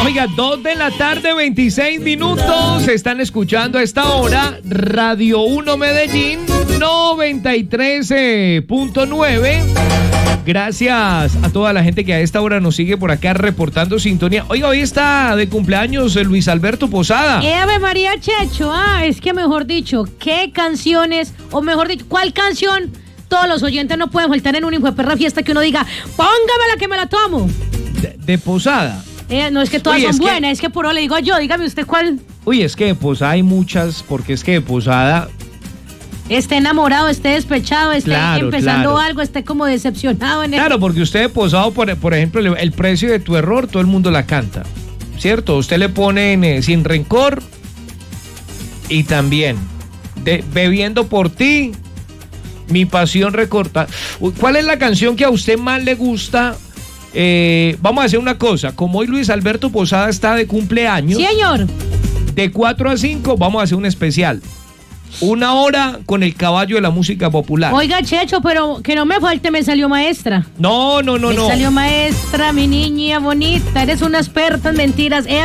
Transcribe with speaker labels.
Speaker 1: Oiga, 2 de la tarde, 26 minutos. Están escuchando a esta hora Radio 1 Medellín 93.9. Gracias a toda la gente que a esta hora nos sigue por acá reportando sintonía. Oiga, hoy está de cumpleaños Luis Alberto Posada.
Speaker 2: Ave María Checho, es que mejor dicho, ¿qué canciones, o mejor dicho, cuál canción todos los oyentes no pueden faltar en una hijueperra fiesta que uno diga, póngamela que me la tomo?
Speaker 1: De Posada.
Speaker 2: No es que todas son buenas, es que por ahora le digo yo, dígame usted cuál.
Speaker 1: Uy, es que de Posada hay muchas, porque es que de Posada...
Speaker 2: Esté enamorado, esté despechado, esté empezando algo, esté como decepcionado en
Speaker 1: Claro, porque usted de Posada, por ejemplo, el precio de tu error, todo el mundo la canta, ¿cierto? Usted le pone Sin Rencor y también Bebiendo por ti, Mi Pasión Recorta. ¿Cuál es la canción que a usted más le gusta? Vamos a hacer una cosa, como hoy Luis Alberto Posada está de cumpleaños.
Speaker 2: Sí, señor.
Speaker 1: De 4 a 5 vamos a hacer un especial. 1 hora con el caballo de la música popular.
Speaker 2: Oiga, Checho, pero que no me falte, me salió maestra.
Speaker 1: No.
Speaker 2: Me salió maestra, mi niña bonita. Eres una experta en mentiras.